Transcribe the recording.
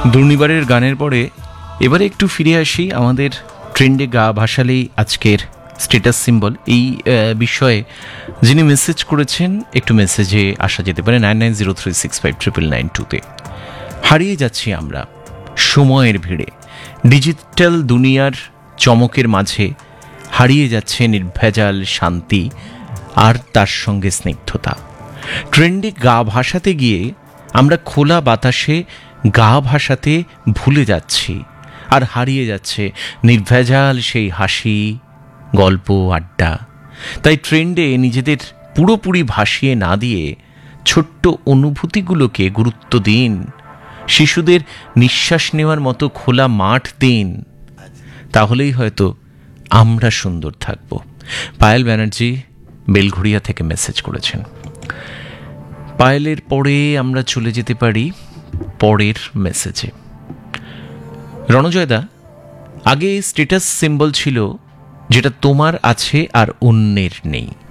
দুর্নিবারের গানের পরে এবারে একটু ফিরে আসি আমাদের ট্রেন্ডে গা ভাসালেই আজকের স্ট্যাটাস সিম্বল এই বিষয়ে যিনি মেসেজ করেছেন একটু মেসেজে আসা যেতে পারে 9903659992-তে। হারিয়ে যাচ্ছি আমরা সময়ের ভিড়ে, ডিজিটাল দুনিয়ার চমকের মাঝে হারিয়ে যাচ্ছে নির্ভেজাল শান্তি আর তার সঙ্গে স্নিগ্ধতা। ট্রেন্ডে গা ভাসাতে গিয়ে আমরা খোলা বাতাসে গা ভাসাতে ভুলে যাচ্ছি আর হারিয়ে যাচ্ছে নির্ভেজাল সেই হাসি, গল্প, আড্ডা। তাই ট্রেন্ডে নিজেদের পুরোপুরি ভাসিয়ে না দিয়ে ছোট্ট অনুভূতিগুলোকে গুরুত্ব দিন, শিশুদের নিঃশ্বাস নেওয়ার মতো খোলা মাঠ দিন, তাহলেই হয়তো আমরা সুন্দর থাকব। পায়েল ব্যানার্জি বেলঘড়িয়া থেকে মেসেজ করেছেন। পায়েলের পরে আমরা চলে যেতে পারি পরের মেসেজে। রণজয়দা, আগে স্ট্যাটাস সিম্বল ছিল যেটা তোমার আছে আর অন্যের নেই।